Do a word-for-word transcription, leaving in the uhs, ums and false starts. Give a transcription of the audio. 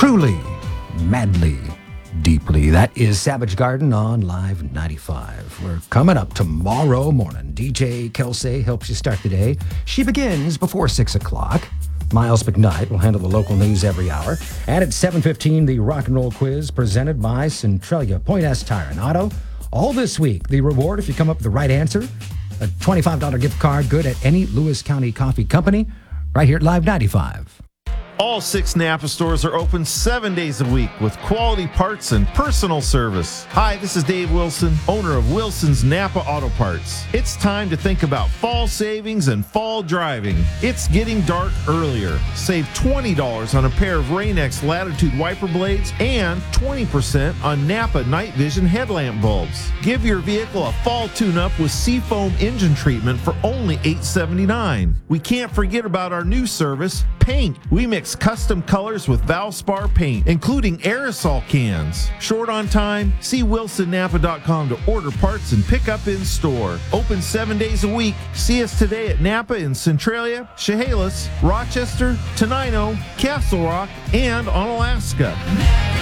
Truly, madly, deeply. That is Savage Garden on Live ninety-five. We're coming up tomorrow morning. D J Kelsey helps you start the day. She begins before six o'clock. Miles McKnight will handle the local news every hour. And at seven fifteen, the Rock and Roll Quiz presented by Centralia Point S Tire and Auto. All this week, the reward, if you come up with the right answer, a twenty-five dollars gift card good at any Lewis County Coffee Company, right here at Live ninety-five. All six Napa stores are open seven days a week with quality parts and personal service. Hi, this is Dave Wilson, owner of Wilson's Napa Auto Parts. It's time to think about fall savings and fall driving. It's getting dark earlier. Save twenty dollars on a pair of Rain-X Latitude wiper blades and twenty percent on Napa night vision headlamp bulbs. Give your vehicle a fall tune-up with Seafoam engine treatment for only eight dollars and seventy-nine cents. We can't forget about our new service, paint. We mix custom colors with Valspar paint, including aerosol cans. Short on time? See wilson napa dot com to order parts and pick up in store. Open seven days a week. See us today at Napa in Centralia, Chehalis, Rochester, Tenino, Castle Rock, and on Alaska.